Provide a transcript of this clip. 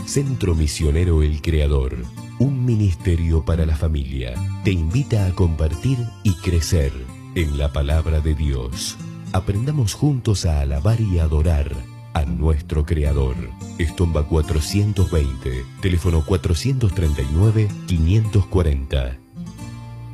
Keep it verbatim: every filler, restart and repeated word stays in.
Centro Misionero El Creador, un ministerio para la familia, te invita a compartir y crecer en la palabra de Dios. Aprendamos juntos a alabar y adorar a nuestro Creador. Estomba cuatrocientos veinte, teléfono cuatrocientos treinta y nueve, quinientos cuarenta.